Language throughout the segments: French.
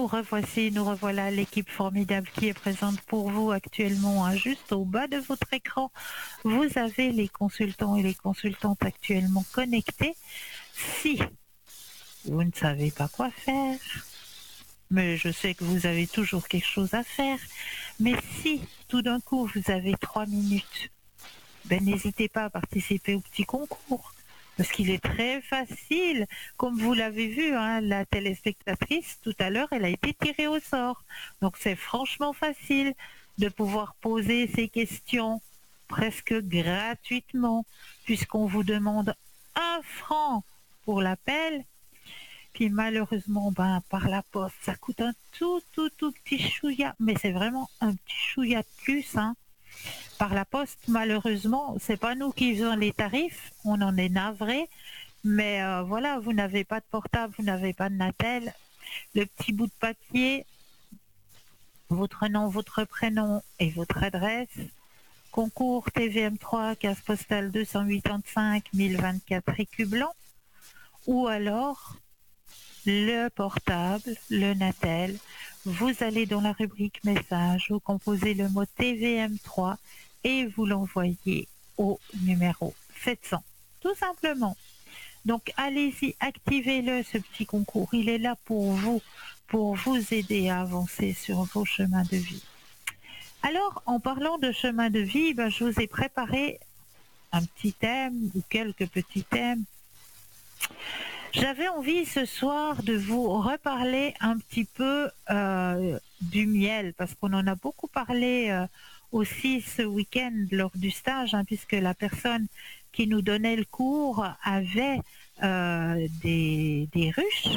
revoici, nous revoilà, l'équipe formidable qui est présente pour vous actuellement, hein, juste au bas de votre écran. Vous avez les consultants et les consultantes actuellement connectés. Si vous ne savez pas quoi faire, mais je sais que vous avez toujours quelque chose à faire, mais si tout d'un coup vous avez 3 minutes, ben n'hésitez pas à participer au petit concours. Parce qu'il est très facile. Comme vous l'avez vu, hein, la téléspectatrice, tout à l'heure, elle a été tirée au sort. Donc c'est franchement facile de pouvoir poser ces questions presque gratuitement, puisqu'on vous demande 1 franc pour l'appel. Puis malheureusement, ben, par la poste, ça coûte un tout petit chouïa. Mais c'est vraiment un petit chouïa de plus, hein. Par la poste, malheureusement, c'est pas nous qui faisons les tarifs, on en est navré, mais voilà, vous n'avez pas de portable, vous n'avez pas de Natel, le petit bout de papier, votre nom, votre prénom et votre adresse, concours TVM3, case postale 285 1024 écus blancs, ou alors le portable, le Natel, vous allez dans la rubrique message, vous composez le mot TVM3 et vous l'envoyez au numéro 700, tout simplement. Donc allez-y, activez-le, ce petit concours, il est là pour vous aider à avancer sur vos chemins de vie. Alors, en parlant de chemin de vie, ben, je vous ai préparé un petit thème ou quelques petits thèmes. J'avais envie ce soir de vous reparler un petit peu du miel, parce qu'on en a beaucoup parlé aussi ce week-end lors du stage, hein, puisque la personne qui nous donnait le cours avait des ruches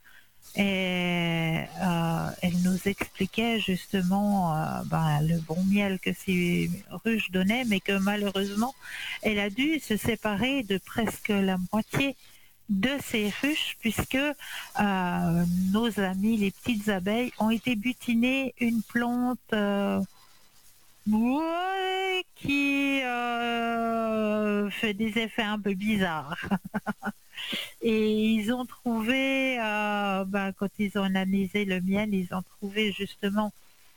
et elle nous expliquait justement ben, le bon miel que ces ruches donnaient, mais que malheureusement, elle a dû se séparer de presque la moitié de ces ruches puisque nos amis les petites abeilles ont été butiner une plante ouais, qui fait des effets un peu bizarres. Et ils ont trouvé, ben, quand ils ont analysé le miel, ils ont trouvé justement